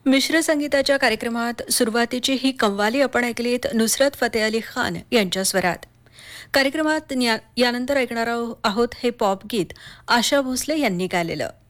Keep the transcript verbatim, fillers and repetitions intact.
मिश्र संगीताच्या कार्यक्रमात सुरुवातीची ही कव्वाली आपण ऐकलीत नुसरत फतेह अली खान यांच्या स्वरात. कार्यक्रमात न्या- यानंतर ऐकणार आहो- आहोत हे पॉप गीत आशा भोसले यांनी गायलेलं.